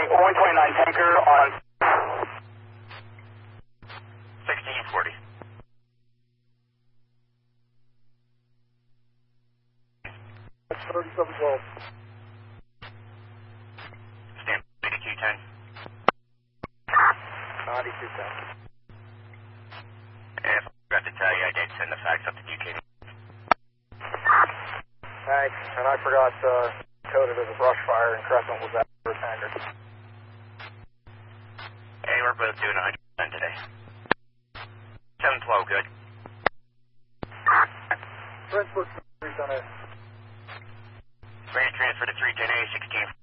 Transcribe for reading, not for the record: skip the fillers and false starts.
129 tanker on 1640. That's 3712. Stand 8210. 9210. And if I forgot to tell you, I did send the fax up to DK. Thanks. And I forgot coded as a brush fire and Crescent was after a tanker. Hey, we're both doing 100% today. 712, good. Transport 310A. Ready to transfer to 310A, 16.